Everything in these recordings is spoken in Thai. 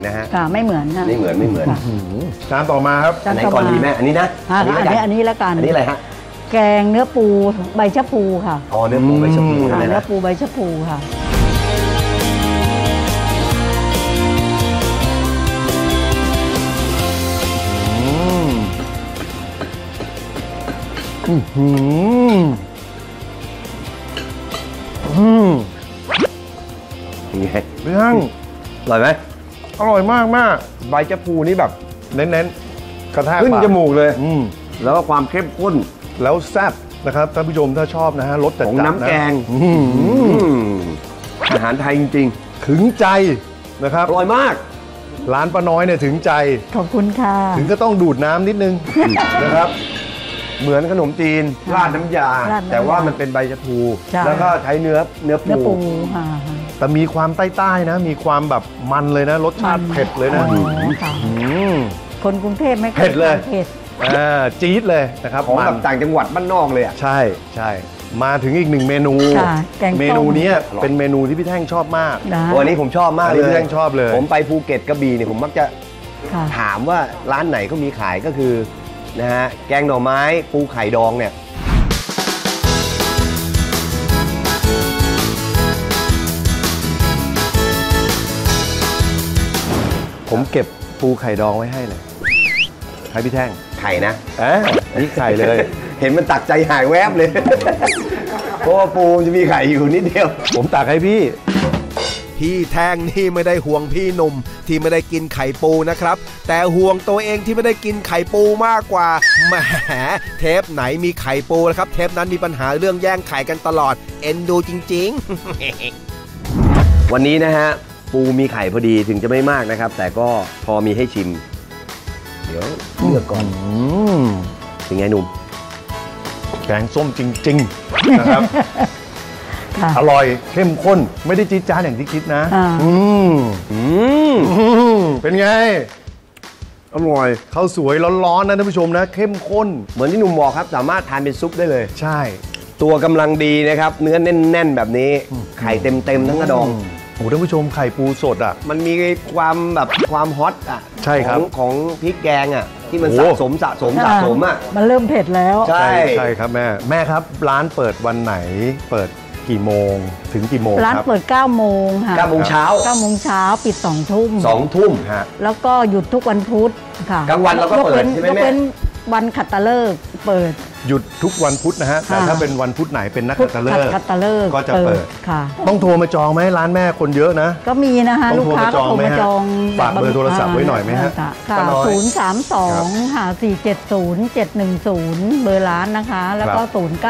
นะฮะไม่เหมือนจานต่อมาครับอันไหนก่อนดีแม่อันนี้นะอันนี้แล้วกันอันนี้อะไรฮะแกงเนื้อปูใบชะพูค่ะอ๋อเนื้อปูใบชะพูนะเนื้อปูใบชะพูค่ะยังไงพี่ทั้งอร่อยไหมอร่อยมากมากใบชะพูนี่แบบเน้นๆกระแทกขึ้นจมูกเลยแล้วก็ความเข้มข้นแล้วแซ่บนะครับท่านผู้ชมถ้าชอบนะฮะรสจัดของน้ำแกงอาหารไทยจริงๆถึงใจนะครับอร่อยมากร้านป้าน้อยเนี่ยถึงใจขอบคุณค่ะถึงก็ต้องดูดน้ำนิดนึงนะครับเหมือนขนมจีนราดน้ำยาแต่ว่ามันเป็นใบชะพูแล้วก็ใช้เนื้อปูแต่มีความใต้ๆนะมีความแบบมันเลยนะรสชาติเผ็ดเลยนะคนกรุงเทพไม่เผ็ดเลยจี๊ดเลยนะครับของแบบต่างจังหวัดบ้านนอกเลยอ่ะใช่มาถึงอีกหนึ่งเมนูเมนูนี้เป็นเมนูที่พี่แท่งชอบมากวันนี้ผมชอบมากเลยพี่แท่งชอบเลยผมไปภูเก็ตกระบี่เนี่ยผมมักจะถามว่าร้านไหนก็มีขายก็คือนะฮะแกงหน่อไม้ปูไข่ดองเนี่ยผมเก็บปูไข่ดองไว้ให้เลยให้พี่แท่งไข่นะนี่ไข่เลยเห็นมันตักใจหายแวบเลยเพราะว่าปูจะมีไข่อยู่นิดเดียวผมตักให้พี่แท่งนี่ไม่ได้ห่วงพี่หนุ่มที่ไม่ได้กินไข่ปูนะครับแต่ห่วงตัวเองที่ไม่ได้กินไข่ปูมากกว่าแหมเทปไหนมีไข่ปูนะครับเทปนั้นมีปัญหาเรื่องแย่งไข่กันตลอดเอ็นดูจริงๆ วันนี้นะฮะปูมีไข่พอดีถึงจะไม่มากนะครับแต่ก็พอมีให้ชิมเดี๋ยวเลือกก่อนเป็นไงหนุ่มแกงส้มจริงๆนะครับอร่อยเข้มข้นไม่ได้จี๊ดจ๊าดอย่างที่คิดนะเป็นไงอร่อยข้าวสวยร้อนๆนะท่านผู้ชมนะเข้มข้นเหมือนที่หนุ่มบอกครับสามารถทานเป็นซุปได้เลยใช่ตัวกำลังดีนะครับเนื้อแน่นๆแบบนี้ไข่เต็มทั้งกระดองโอ้ท่านผู้ชมไข่ปูสดอ่ะมันมีความแบบความฮอตอ่ะใช่ครับของพริกแกงอ่ะที่มันสะสมอ่ะมันเริ่มเผ็ดแล้วใช่ครับแม่ครับร้านเปิดวันไหนเปิดกี่โมงถึงกี่โมงครับร้านเปิด9 โมงค่ะ 9 โมงเช้าปิด2 ทุ่ม 2 ทุ่มฮะแล้วก็หยุดทุกวันพุธค่ะกลางวันเราก็เปิดใช่ไหมแม่ยกเว้นวันขัตฤกษ์เปิดหยุดทุกวันพุธนะฮะแต่ถ้าเป็นวันพุธไหนเป็นนักขัตฤกษ์ก็จะเปิดค่ะต้องโทรมาจองไหมร้านแม่คนเยอะนะก็มีนะคะลูกค้าโทรมาจองฝากเบอร์โทรศัพท์ไว้หน่อยไหมฮะค่ะ032-470-710เบอร์ร้านนะคะแล้วก็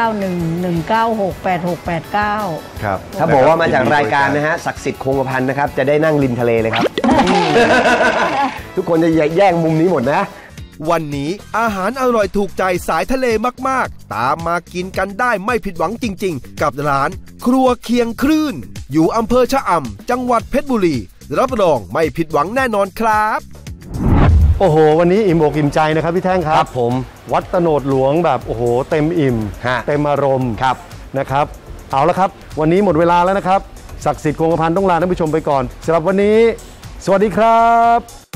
0911968689 ครับถ้าบอกว่ามาจากรายการนะฮะศักดิ์สิทธิ์คงกระพันนะครับจะได้นั่งริมทะเลเลยครับทุกคนจะแย่งมุมนี้หมดนะวันนี้อาหารอร่อยถูกใจสายทะเลมากๆตามมากินกันได้ไม่ผิดหวังจริงๆกับร้านครัวเคียงคลื่นอยู่อำเภอชะอำจังหวัดเพชรบุรีรับรองไม่ผิดหวังแน่นอนครับโอ้โหวันนี้อิ่มอกอิ่มใจนะครับพี่แท่งครับผมวัดตโนดหลวงแบบโอ้โหเต็มอิ่มเต็มอารมณ์นะครับเอาละครับวันนี้หมดเวลาแล้วนะครับศักดิ์สิทธิ์คงกระพันต้องลาท่านผู้ชมไปก่อนสำหรับวันนี้สวัสดีครับ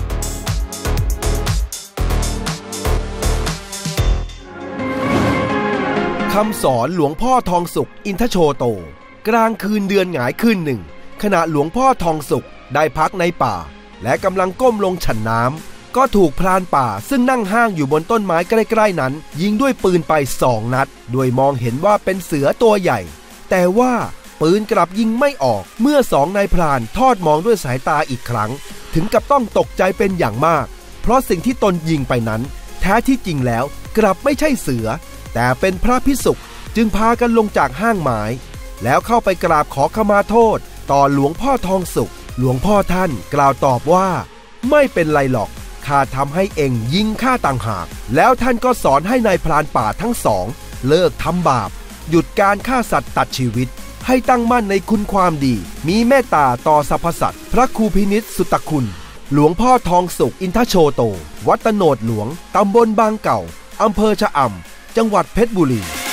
คำสอนหลวงพ่อทองสุขอินทโชโตกลางคืนเดือนหงายคืนหนึ่งขณะหลวงพ่อทองสุขได้พักในป่าและกำลังก้มลงฉันน้ำก็ถูกพรานป่าซึ่งนั่งห้างอยู่บนต้นไม้ใกล้ๆนั้นยิงด้วยปืนไป2 นัดโดยมองเห็นว่าเป็นเสือตัวใหญ่แต่ว่าปืนกลับยิงไม่ออกเมื่อ2 นายพรานทอดมองด้วยสายตาอีกครั้งถึงกับต้องตกใจเป็นอย่างมากเพราะสิ่งที่ตนยิงไปนั้นแท้ที่จริงแล้วกลับไม่ใช่เสือแต่เป็นพระภิกษุจึงพากันลงจากห้างไม้แล้วเข้าไปกราบขอขมาโทษต่อหลวงพ่อทองสุขหลวงพ่อท่านกล่าวตอบว่าไม่เป็นไรหรอกข้าทำให้เองยิงข้าต่างหากแล้วท่านก็สอนให้นายพรานป่าทั้ง2เลิกทำบาปหยุดการฆ่าสัตว์ตัดชีวิตให้ตั้งมั่นในคุณความดีมีเมตตาต่อสรรพสัตว์พระครูพินิจสุตคุณหลวงพ่อทองสุขอินทโชโตวัดตโนดหลวงตำบลบางเก่าอำเภอชะอำจังหวัดเพชรบุรี